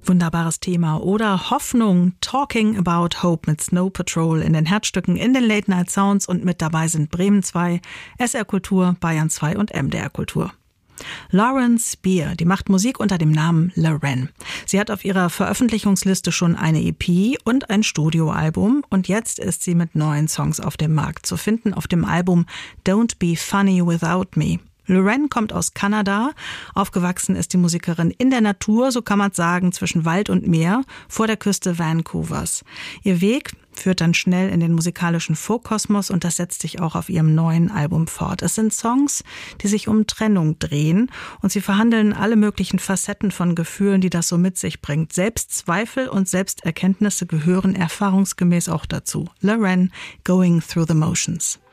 Wunderbares Thema. Oder Hoffnung, Talking About Hope mit Snow Patrol in den Herzstücken in den Late Night Sounds, und mit dabei sind Bremen 2, SR Kultur, Bayern 2 und MDR Kultur. Lauren Spear, die macht Musik unter dem Namen Loren. Sie hat auf ihrer Veröffentlichungsliste schon eine EP und ein Studioalbum, und jetzt ist sie mit neuen Songs auf dem Markt zu finden auf dem Album Don't Be Funny Without Me. Loren kommt aus Kanada. Aufgewachsen ist die Musikerin in der Natur, so kann man sagen, zwischen Wald und Meer, vor der Küste Vancouvers. Ihr Weg führt dann schnell in den musikalischen Folkkosmos, und das setzt sich auch auf ihrem neuen Album fort. Es sind Songs, die sich um Trennung drehen, und sie verhandeln alle möglichen Facetten von Gefühlen, die das so mit sich bringt. Selbstzweifel und Selbsterkenntnisse gehören erfahrungsgemäß auch dazu. Loren, Going Through the Motions.